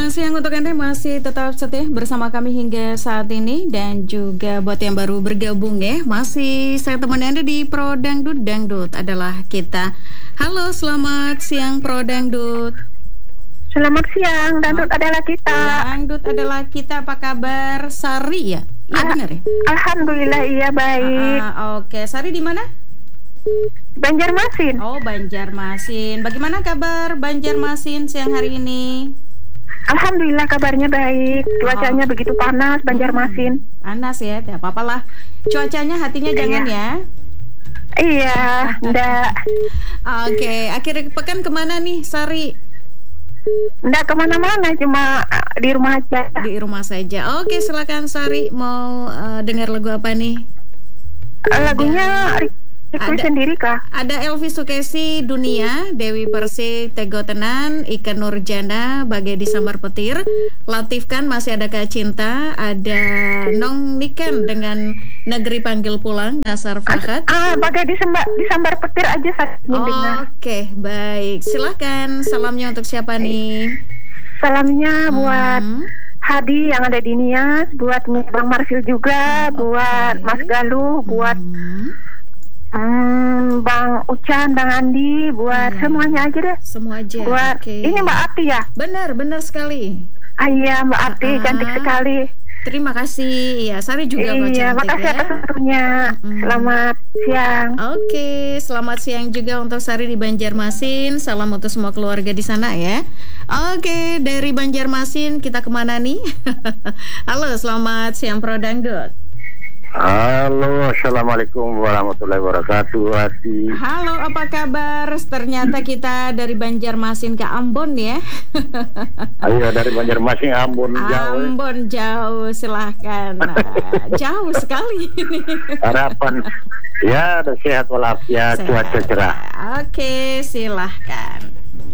Selamat siang untuk Anda masih tetap setia bersama kami hingga saat ini. Dan juga buat yang baru bergabung ya, masih saya temani Anda di Pro Dangdut. Dangdut adalah kita. Halo, selamat siang Pro Dangdut. Selamat siang, Dangdut adalah kita. Dangdut adalah kita, apa kabar? Sari ya? Iya benar ya? Alhamdulillah iya baik. Oke, Sari di mana? Banjarmasin. Oh, Banjarmasin. Bagaimana kabar Banjarmasin siang hari ini? Alhamdulillah kabarnya baik. Cuacanya begitu panas Banjarmasin. Panas ya, tidak apa-apalah. Cuacanya, hatinya jangan ya. Iya, enggak. Oke, akhir pekan kemana nih Sari? Enggak kemana-mana, cuma di rumah aja. Di rumah saja. Oke, silakan Sari, mau dengar lagu apa nih? Lagunya request sendiri kah? Ada Elvi Sukesi, Dunia, Dewi Persik, Tego Tenan, Ika Nurjana, Bagai Disambar Petir, Latif Kan, Masih Adakah Cinta, ada Nong Niken dengan Negeri Panggil Pulang, Nasar Fakat. Bagai disambar petir aja saya ingin dengar. Oke, baik. Silahkan, salamnya untuk siapa nih? Salamnya buat Hadi yang ada di Nias, buat Bang Marsil juga, buat Mas Galuh, buat Bang Ucan, Bang Andi, buat semuanya aja deh. Semua aja. Buat ini Mbak Ati ya? Benar sekali. Iya Mbak Ati, cantik sekali. Terima kasih. Ya, Sari juga kok cantik. Iya, makasih atas waktunya. Selamat siang. Oke, selamat siang juga untuk Sari di Banjarmasin. Salam untuk semua keluarga di sana ya. Oke, dari Banjarmasin kita kemana nih? Halo, selamat siang Pro Dangdut. Halo, assalamualaikum warahmatullahi wabarakatuh. Ati. Halo, apa kabar? Ternyata kita dari Banjarmasin ke Ambon ya. Ayo dari Banjarmasin Ambon jauh. Ambon jauh, silahkan. Jauh sekali ini. Harapan ya ada sehat walafiat, cuaca cerah. Oke, silahkan.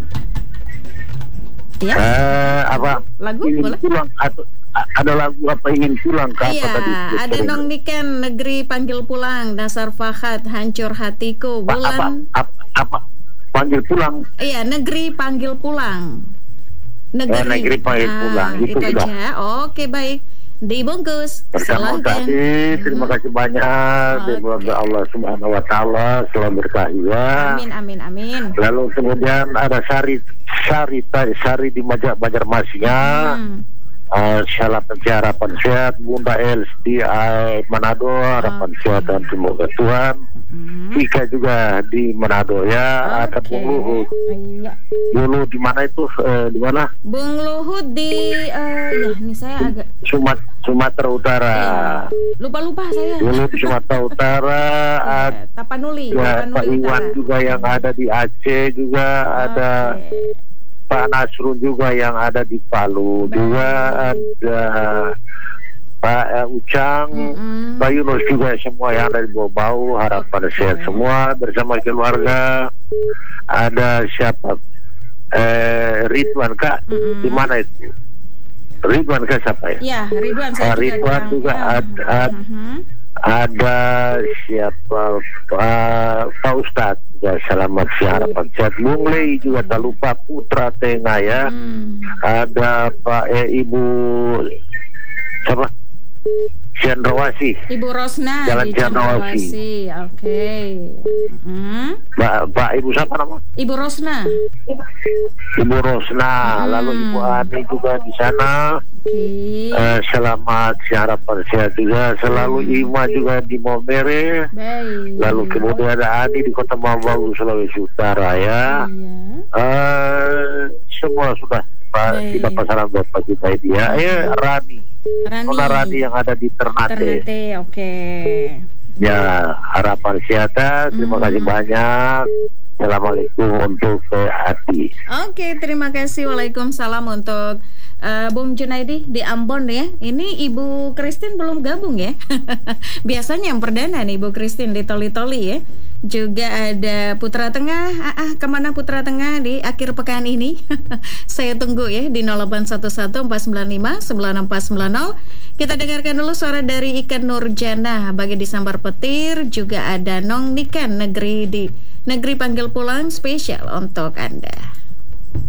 Ya. Apa? Lagu ingin boleh? Pulang atau ada lagu apa ingin pulang ke Iya, apa tadi? ada Nong Niken, Negeri Panggil Pulang, Nasar Fakat, Hancur Hatiku, Bulan. Apa? Panggil pulang. Iya, Negeri Panggil Pulang. Negeri Panggil Pulang. Itu sudah. aja. Oke, baik. Dibungkus. Bersama Silahkan. tadi, terima kasih banyak. Semoga Allah Subhanahu Wa Taala selalu berkahi ya. Amin. Lalu kemudian ada Sari di Banjarmasin. Syarat harapan sehat Bunda Els di Manado, harapan sehat dan semoga Tuhan. Ika juga di Manado ya. Ada Bung Luhut. Iya. Dulu di mana itu? Di mana? Bung Luhut di ya ini saya agak Sumatera Utara. Lupa saya. Dulu di Sumatera Utara. Ada Tapanuli. Pak Iwan juga yang ada di Aceh juga. Ada Pak Nasrun juga yang ada di Palu. Juga ada Pak Ucang, Pak Yunus juga, semua yang ada di Bau-Bau. Harapan sehat semua bersama keluarga. Ada siapa? Ridwan Kak, di mana itu? Ridwan Kak siapa ya? Ya, Ridwan. Ridwan juga ada siapa? Pak Ustadz juga, selamat siang, harapan sehat. Bung Lei juga tak lupa, Putra Tengah ya. Ada Pak Ibu siapa? Cendrawasih. Ibu Rosna Jalan di Cendrawasih. Oke. Pak Ibu siapa nama? Ibu Rosna. Ibu Rosna. Lalu Ibu Ani juga di sana. Selamat siang, harapan sehat juga. Selalu Ima juga di Momere. Baik. Lalu kemudian ada Adi di Kota Mambagu, Sulawesi Utara ya. Semua sudah kita pasaran buat Pak kita ini ya. Rani yang ada di Ternate. Oke. Ya, harapan sehat. Terima kasih banyak. Assalamualaikum untuk Ati. Oke, terima kasih. Waalaikumsalam untuk Bung Junaidi di Ambon ya. Ini Ibu Christine belum gabung ya. Biasanya yang perdana nih Ibu Christine di Toli-Toli ya. Juga ada Putra Tengah. Kemana Putra Tengah di akhir pekan ini? Saya tunggu ya di 0811-495-9490. Kita dengarkan dulu suara dari Ika Nurjana Bagai Disambar Petir. Juga ada Nong Niken, Negeri Panggil Pulang, spesial untuk Anda.